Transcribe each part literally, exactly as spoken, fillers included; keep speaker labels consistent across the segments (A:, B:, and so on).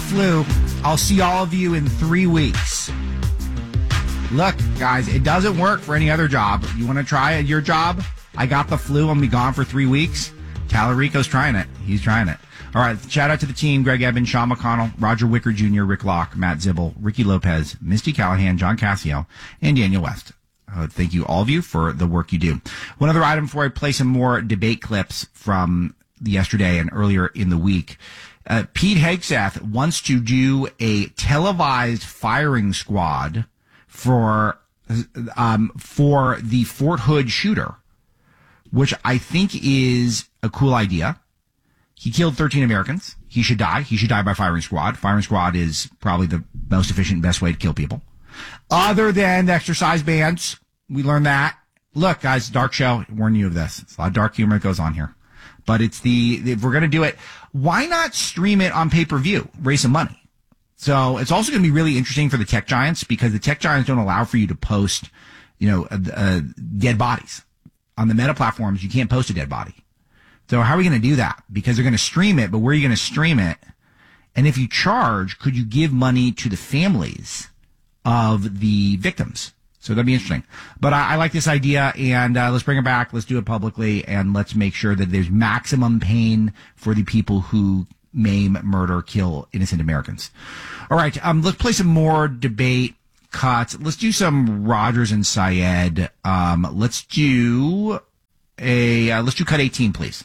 A: flu. I'll see all of you in three weeks. Look, guys, it doesn't work for any other job. You want to try at your job? I got the flu. I'm going to be gone for three weeks. Tallarico's trying it. He's trying it. All right. Shout out to the team. Greg Evans, Sean McConnell, Roger Wicker Junior, Rick Locke, Matt Zibble, Ricky Lopez, Misty Callahan, John Cassio, and Daniel West. Uh, thank you, all of you, for the work you do. One other item before I play some more debate clips from yesterday and earlier in the week. Uh, Pete Hegseth wants to do a televised firing squad for um, for the Fort Hood shooter, which I think is a cool idea. He killed thirteen Americans. He should die. He should die by firing squad. Firing squad is probably the most efficient and best way to kill people. Other than the exercise bans, we learned that. Look, guys, dark show. I warn you of this. It's a lot of dark humor that goes on here. But it's the, if we're going to do it, why not stream it on pay-per-view? Raise some money. So it's also going to be really interesting for the tech giants because the tech giants don't allow for you to post, you know, uh, uh, dead bodies. On the meta platforms, you can't post a dead body. So how are we going to do that? Because they're going to stream it, but where are you going to stream it? And if you charge, could you give money to the families of the victims? So that'd be interesting. But I, I like this idea, and uh, let's bring it back. Let's do it publicly, and let's make sure that there's maximum pain for the people who maim, murder, kill innocent Americans. All right, um, let's play some more debate cuts. Let's do some Rogers and Syed. Um, let's do a uh, let's do cut eighteen, please.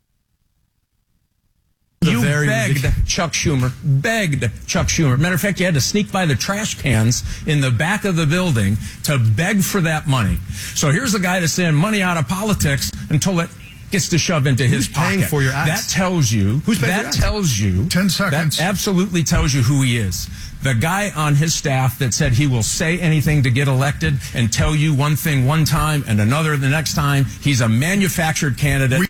B: You begged Chuck Schumer, begged Chuck Schumer. Matter of fact, you had to sneak by the trash cans in the back of the building to beg for that money. So here's a guy that's saying money out of politics until it gets to shove into his
C: Who's
B: pocket.
C: paying for your ads?
B: That tells you.
C: Who's paying
B: that
C: for your ads?
B: tells you.
C: Ten seconds.
B: That absolutely tells you who he is. The guy on his staff that said he will say anything to get elected and tell you one thing one time and another the next time. He's a manufactured candidate.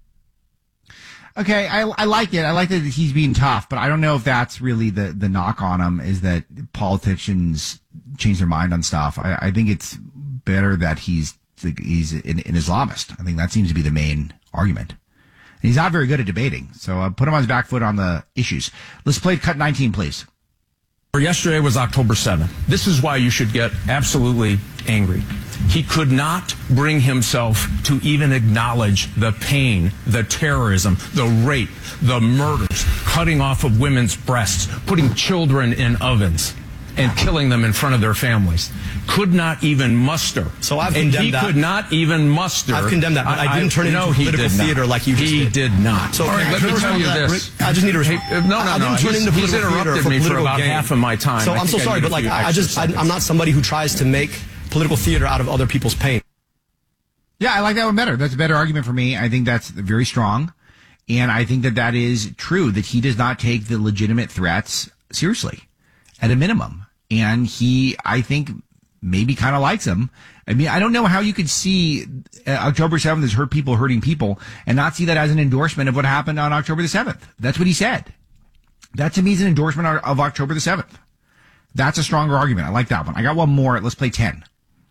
A: Okay, I, I like it. I like that he's being tough, but I don't know if that's really the, the knock on him is that politicians change their mind on stuff. I, I think it's better that he's he's an, an Islamist. I think that seems to be the main argument. And he's not very good at debating, so uh, put him on his back foot on the issues. Let's play cut nineteen, please.
B: Yesterday was October seventh. This is why you should get absolutely angry. He could not bring himself to even acknowledge the pain, the terrorism, the rape, the murders, cutting off of women's breasts, putting children in ovens, and killing them in front of their families. Could not even muster.
C: So I've
B: and
C: condemned
B: he
C: that.
B: could not even muster.
C: I've condemned that, but I, I didn't turn it
B: no,
C: into political theater
B: not.
C: like you just
B: he
C: did.
B: He did not.
C: So
B: All right, let me tell you
C: that,
B: this.
C: Rick, I just need to.
B: Hey, no, no,
C: I
B: no.
C: didn't turn
B: He's,
C: into
B: he's
C: political
B: interrupted
C: for
B: me for about
C: gain.
B: half of my time.
C: So
B: I
C: I'm so
B: think
C: sorry,
B: I
C: but like I, I just, I,
B: seconds.
C: I'm not somebody who tries to make political theater out of other people's pain.
A: Yeah, I like that one better. That's a better argument for me. I think that's very strong. And I think that that is true, that he does not take the legitimate threats seriously, at a minimum. And he, I think, maybe kind of likes them. I mean, I don't know how you could see uh, October seventh as hurt people hurting people and not see that as an endorsement of what happened on October the seventh. That's what he said. That to me is an endorsement of October the seventh. That's a stronger argument. I like that one. I got one more. Let's play ten.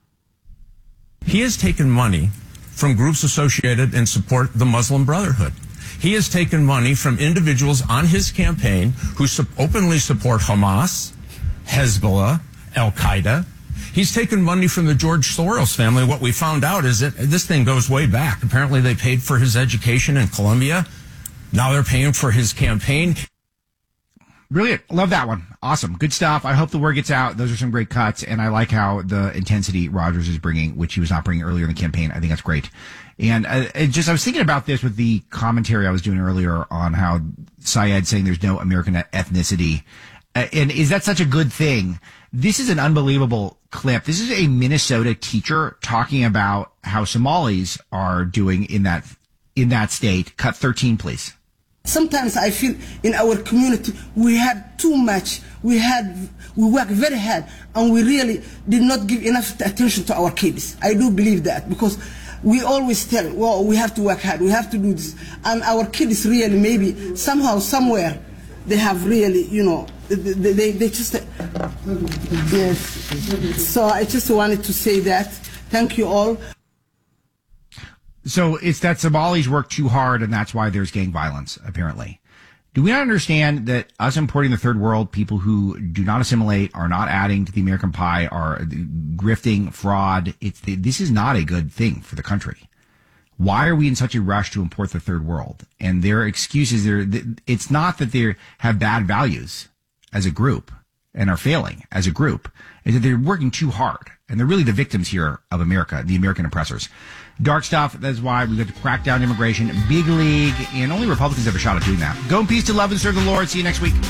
B: He has taken money from groups associated and support the Muslim Brotherhood. He has taken money from individuals on his campaign who su- openly support Hamas, Hezbollah, Al-Qaeda. He's taken money from the George Soros family. What we found out is that this thing goes way back. Apparently they paid for his education in Columbia. Now they're paying for his campaign.
A: Brilliant. Love that one. Awesome. Good stuff. I hope the word gets out. Those are some great cuts. And I like how the intensity Rogers is bringing, which he was not bringing earlier in the campaign. I think that's great. And uh, it just, I was thinking about this with the commentary I was doing earlier on how Syed saying there's no American ethnicity. Uh, and is that such a good thing? This is an unbelievable clip. This is a Minnesota teacher talking about how Somalis are doing in that, in that state. Cut thirteen, please.
D: Sometimes I feel in our community we had too much. We had we worked very hard, and we really did not give enough attention to our kids. I do believe that because we always tell, well, we have to work hard, we have to do this, and our kids really maybe somehow somewhere they have really, you know, they they, they just yes. So I just wanted to say that. Thank you all.
A: So it's that Somalis work too hard, and that's why there's gang violence, apparently. Do we not understand that us importing the third world, people who do not assimilate, are not adding to the American pie, are grifting, fraud? It's the, this is not a good thing for the country. Why are we in such a rush to import the third world? And their excuses, they're, it's not that they have bad values as a group and are failing as a group. It's that they're working too hard. And they're really the victims here of America, the American oppressors. Dark stuff. That's why we got to crack down immigration. Big league. And only Republicans have a shot at doing that. Go in peace to love and serve the Lord. See you next week.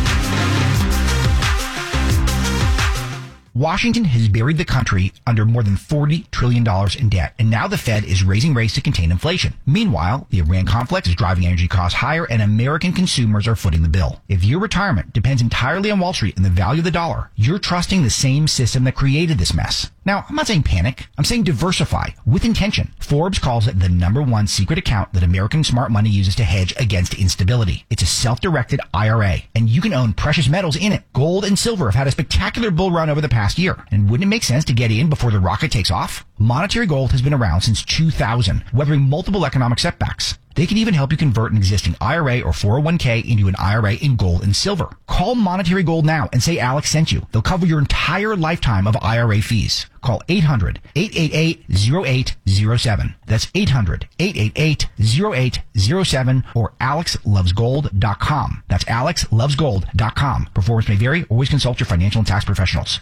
E: Washington has buried the country under more than forty trillion dollars in debt, and now the Fed is raising rates to contain inflation. Meanwhile, the Iran conflict is driving energy costs higher, and American consumers are footing the bill. If your retirement depends entirely on Wall Street and the value of the dollar, you're trusting the same system that created this mess. Now, I'm not saying panic. I'm saying diversify with intention. Forbes calls it the number one secret account that American smart money uses to hedge against instability. It's a self-directed I R A, and you can own precious metals in it. Gold and silver have had a spectacular bull run over the past year. And wouldn't it make sense to get in before the rocket takes off? Monetary Gold has been around since two thousand, weathering multiple economic setbacks. They can even help you convert an existing I R A or four oh one k into an I R A in gold and silver. Call Monetary Gold now and say Alex sent you. They'll cover your entire lifetime of I R A fees. Call eight hundred, eight eight eight, oh eight oh seven. That's eight hundred, eight eight eight, oh eight oh seven or alex loves gold dot com. That's alex loves gold dot com. Performance may vary. Always consult your financial and tax professionals.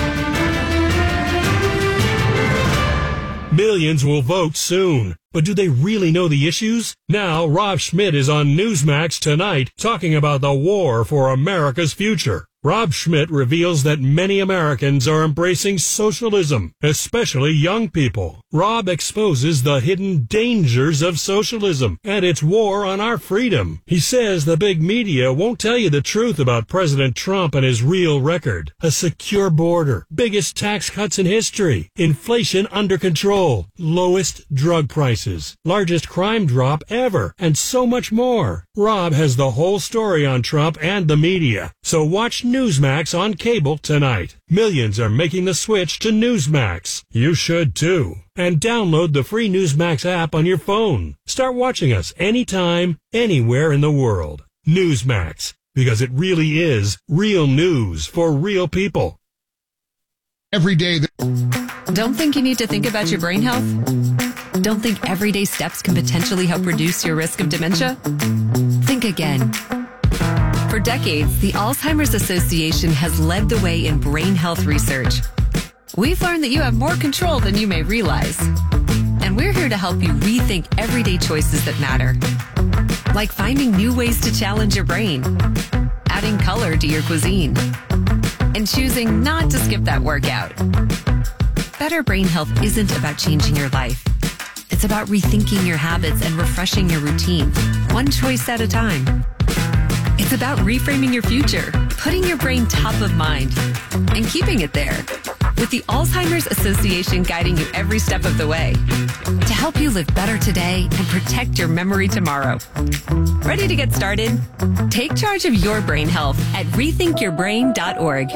F: Millions will vote soon. But do they really know the issues? Now, Rob Schmidt is on Newsmax tonight talking about the war for America's future. Rob Schmidt reveals that many Americans are embracing socialism, especially young people. Rob exposes the hidden dangers of socialism and its war on our freedom. He says the big media won't tell you the truth about President Trump and his real record. A secure border, biggest tax cuts in history, inflation under control, lowest drug prices, largest crime drop ever, and so much more. Rob has the whole story on Trump and the media. So watch Newsmax on cable tonight. Millions are making the switch to Newsmax. You should too. And download the free Newsmax app on your phone. Start watching us anytime, anywhere in the world. Newsmax, because it really is real news for real people.
G: Every day. Th-
H: Don't think you need to think about your brain health? Don't think everyday steps can potentially help reduce your risk of dementia? Think again. For decades, the Alzheimer's Association has led the way in brain health research. We've learned that you have more control than you may realize. And we're here to help you rethink everyday choices that matter. Like finding new ways to challenge your brain, adding color to your cuisine, and choosing not to skip that workout. Better brain health isn't about changing your life. It's about rethinking your habits and refreshing your routine, one choice at a time. It's about reframing your future, putting your brain top of mind, and keeping it there. With the Alzheimer's Association guiding you every step of the way to help you live better today and protect your memory tomorrow. Ready to get started? Take charge of your brain health at rethink your brain dot org.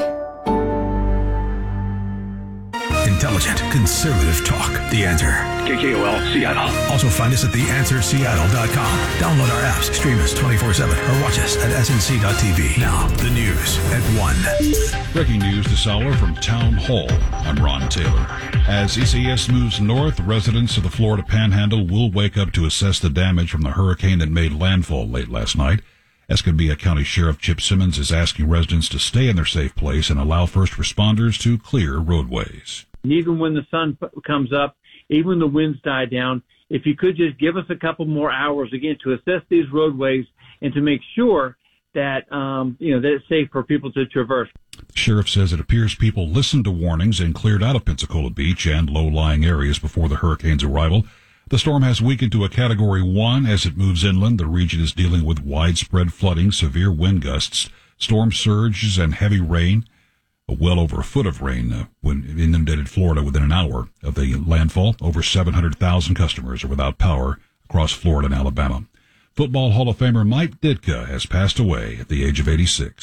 I: Intelligent, conservative talk. The Answer.
J: K K O L, Seattle.
I: Also find us at the answer seattle dot com. Download our apps, stream us twenty-four seven, or watch us at S N C dot T V. Now, the news at one.
K: Breaking news this hour from Town Hall. I'm Ron Taylor. As E C S moves north, residents of the Florida Panhandle will wake up to assess the damage from the hurricane that made landfall late last night. Escambia County Sheriff Chip Simmons is asking residents to stay in their safe place and allow first responders to clear roadways.
L: Even when the sun comes up, even when the winds die down, if you could just give us a couple more hours again to assess these roadways and to make sure that um, you know that it's safe for people to traverse.
K: The sheriff says it appears people listened to warnings and cleared out of Pensacola Beach and low-lying areas before the hurricane's arrival. The storm has weakened to a Category one as it moves inland. The region is dealing with widespread flooding, severe wind gusts, storm surges, and heavy rain. Well over a foot of rain uh, when inundated Florida within an hour of the landfall. Over seven hundred thousand customers are without power across Florida and Alabama. Football Hall of Famer Mike Ditka has passed away at the age of eighty-six.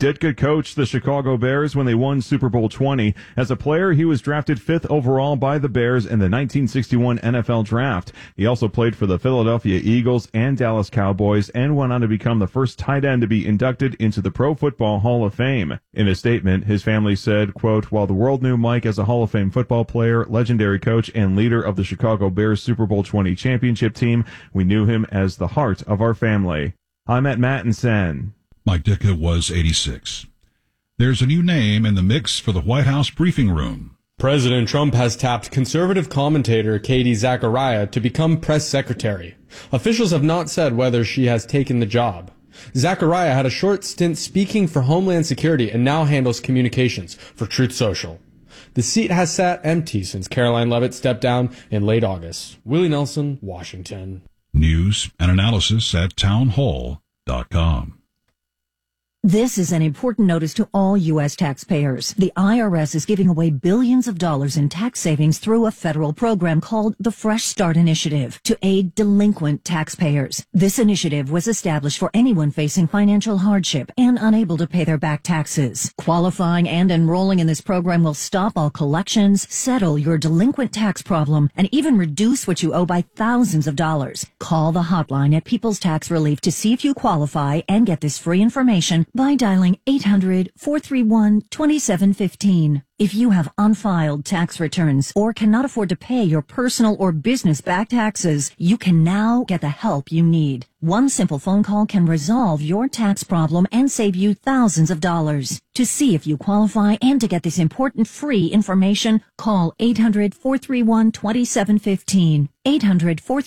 J: Ditka coached the Chicago Bears when they won Super Bowl twenty. As a player, he was drafted fifth overall by the Bears in the nineteen sixty-one N F L Draft. He also played for the Philadelphia Eagles and Dallas Cowboys and went on to become the first tight end to be inducted into the Pro Football Hall of Fame. In a statement, his family said, quote, "While the world knew Mike as a Hall of Fame football player, legendary coach, and leader of the Chicago Bears Super Bowl twenty championship team, we knew him as the heart of our family." I'm at Mattinson.
K: Mike Ditka was eighty-six. There's a new name in the mix for the White House briefing room.
C: President Trump has tapped conservative commentator Katie Zachariah to become press secretary. Officials have not said whether she has taken the job. Zachariah had a short stint speaking for Homeland Security and now handles communications for Truth Social. The seat has sat empty since Caroline Leavitt stepped down in late August. Willie Nelson, Washington.
K: News and analysis at townhall dot com.
M: This is an important notice to all U S taxpayers. The I R S is giving away billions of dollars in tax savings through a federal program called the Fresh Start Initiative to aid delinquent taxpayers. This initiative was established for anyone facing financial hardship and unable to pay their back taxes. Qualifying and enrolling in this program will stop all collections, settle your delinquent tax problem, and even reduce what you owe by thousands of dollars. Call the hotline at People's Tax Relief to see if you qualify and get this free information by dialing eight hundred, four three one, two seven one five. If you have unfiled tax returns or cannot afford to pay your personal or business back taxes, you can now get the help you need. One simple phone call can resolve your tax problem and save you thousands of dollars. To see if you qualify and to get this important free information, call eight hundred, four three one, two seven one five. eight hundred, four three one,